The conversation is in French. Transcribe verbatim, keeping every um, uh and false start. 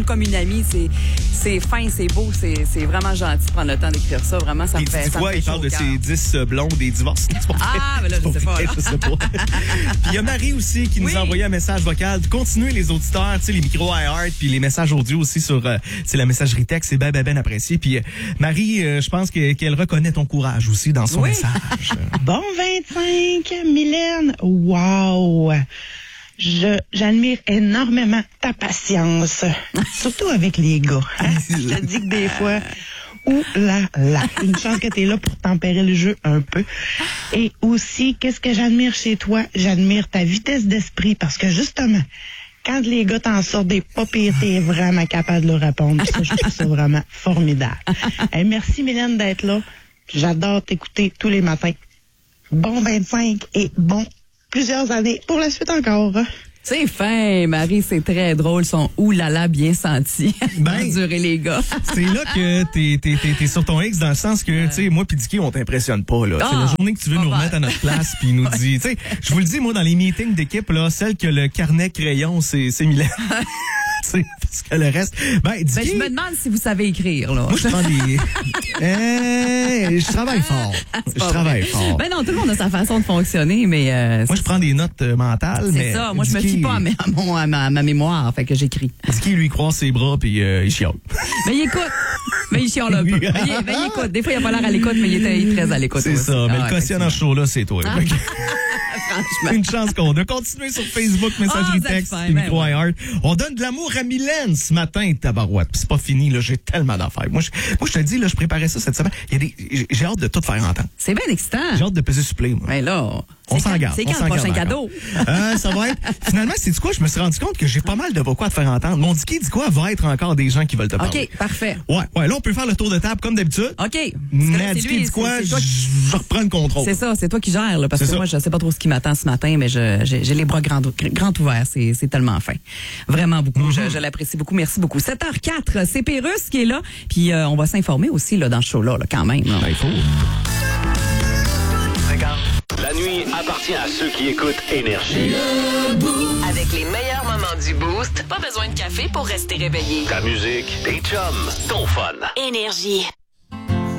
comme une amie. C'est, c'est fin, c'est beau, c'est, c'est vraiment gentil de prendre le temps d'écrire ça. Vraiment, ça me fait. Tu dis quoi? Il parle de ses dix blondes et divorces. Ah, mais là, je sais pas. Je sais pas. Puis il y a Marie aussi qui nous Oui. a envoyé un message vocal. Continuez les auditeurs, tu sais, les micros iHeart, puis les messages audio aussi sur euh, c'est la messagerie texte. C'est ben, ben, ben apprécié. Puis euh, Marie, euh, je pense que, qu'elle reconnaît ton courage aussi dans son Oui. message. Bon vingt-cinq, Mylène. Wow! Je, j'admire énormément ta patience. Surtout avec les gars. Hein? Je te dis que des fois, ouh là là. Une chance que t'es là pour tempérer le jeu un peu. Et aussi, qu'est-ce que j'admire chez toi? J'admire ta vitesse d'esprit parce que justement, quand les gars t'en sortent des pas pires, t'es vraiment capable de leur répondre. Ça, je trouve ça vraiment formidable. Hey, merci Mylène d'être là. J'adore t'écouter tous les matins. Bon vingt-cinq et bon plusieurs années pour la suite encore. C'est fin, Marie, c'est très drôle. Son oulala bien senti. Ben, Endurer les gars. C'est là que t'es, t'es, t'es, t'es sur ton X dans le sens que, tu sais, moi pis Dicky, on t'impressionne pas, là. Ah, c'est la journée que tu veux pas nous mal. remettre à notre place puis nous dit, tu sais, je vous le dis, moi, dans les meetings d'équipe, là, celle que le carnet crayon, c'est, c'est Mylène. C'est parce que le reste, ben, Dicky. Ben, je me demande si vous savez écrire, là. Moi, je prends des, euh, je travaille fort. C'est Je pas travaille vrai. fort. Ben non, tout le monde a sa façon de fonctionner, mais euh, Moi, je prends des notes euh, mentales, c'est mais. ça. Moi, je me Dicky- fie pas à, mes- à mon, à ma, à ma mémoire, fait que j'écris. Dicky, lui, croise ses bras puis euh, il chiale. Mais il écoute. Mais il chiale un peu. Mais il, mais il écoute. Des fois, il a pas l'air à l'écoute, mais il est, il est très à l'écoute. C'est aussi. ça. Mais Ah, le quotient dans ce show-là, c'est toi. Fait que- Franchement. Une chance qu'on a. Continuez sur Facebook, messagerie Ah, vous êtes texte, fin, puis ben micro ouais. iHeart. On donne de l'amour à Mylène ce matin, tabarouette. Puis c'est pas fini, là. J'ai tellement d'affaires. Moi, je, moi, je te dis, là, je préparais ça cette semaine. Il y a des, j'ai- j'ai hâte de tout faire entendre. C'est bien excitant. J'ai hâte de peser supplé, moi. Mais là, On c'est s'en quand- garde. C'est on quand s'en le prochain garde cadeau? encore. Euh, ça va être. Finalement, c'est quoi? Je me suis rendu compte que j'ai pas mal de quoi à te faire entendre. Mon Dicky, dit quoi? Va être encore des gens qui veulent te parler. OK, parfait. Ouais, ouais. Là, on peut faire le tour de table comme d'habitude. OK. Parce que là, Mais c'est Dicky, lui, dit quoi? c'est- c'est Je toi qui- je reprends le contrôle. C'est ça, c'est toi qui gères, là, parce C'est que ça. moi, je sais pas trop ce qui m'attend ce matin, mais je, j'ai, j'ai les bras grands, grands ouverts. C'est, c'est tellement fin. Vraiment beaucoup. Mm-hmm. je, je l'apprécie beaucoup. Merci beaucoup. sept heures quatre, c'est Pérusse qui est là. Puis euh, on va s'informer aussi là, dans ce show-là, là, quand même. là. Ben, il faut. La nuit appartient à ceux qui écoutent Énergie. Avec les meilleurs moments du Boost, pas besoin de café pour rester réveillé. Ta musique, tes chums, ton fun. Énergie.